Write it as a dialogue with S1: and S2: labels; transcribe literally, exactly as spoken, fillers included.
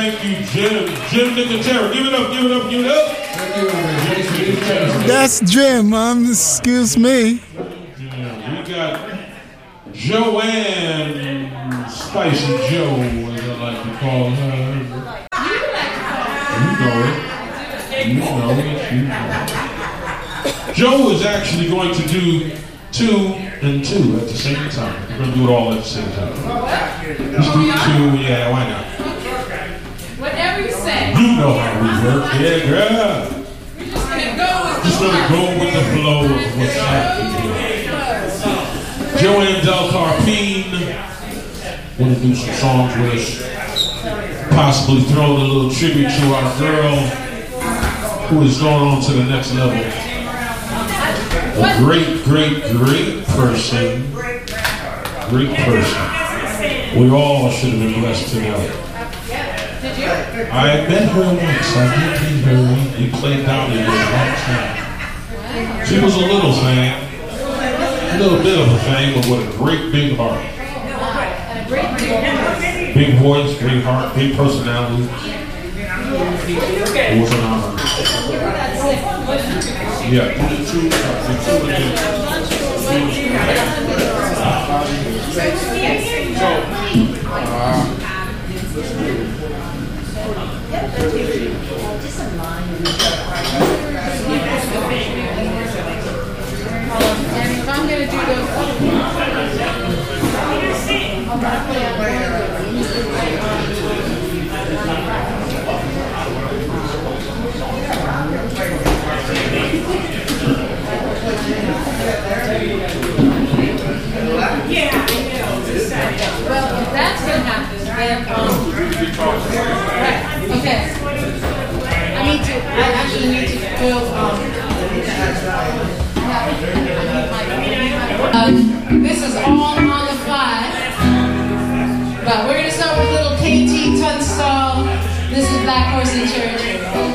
S1: Thank you, Jim. Jim Nicotera. Give it up, give it up, give it up. Thank you,
S2: That's Jim, um, excuse me.
S1: Yeah, we got Joanne Spicy Joe, as I like to call her. You know it. You know it. You know it. Joe is actually going to do two and two at the same time. We're going to do it all at the same time. Let's do two, yeah, why not?
S3: Whatever you say.
S1: You know how we work, yeah, girl.
S3: We're just going to go with
S1: Just going to go with the flow of what's happening here. Joanne Del Carpine want to do some songs with us. Possibly throw a little tribute to our girl who is going on to the next level. A great, great, great person. Great person. We all should have been blessed to know.
S3: Did you?
S1: I met her once. I did meet her. We played down in a long time. She was a little thing. A little bit of a thing, but with a great big heart. Big voice, big heart, big personality. It was an honor. Yeah, the two, the two of them. So, uh,
S3: And if I'm going to do those other yeah, I know. Well, if that's going to happen, then, um, right, okay. I need to, I actually need to go, um, Um, this is all on the fly, but we're going to start with little K T Tunstall. This is Black Horse in Church.